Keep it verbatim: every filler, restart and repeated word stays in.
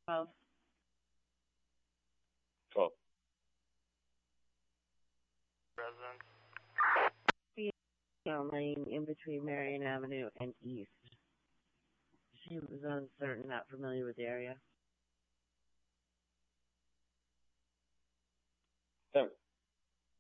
Twelve. twelve. Residence. Lane in between Marion Avenue and East. She was uncertain, not familiar with the area. Seven.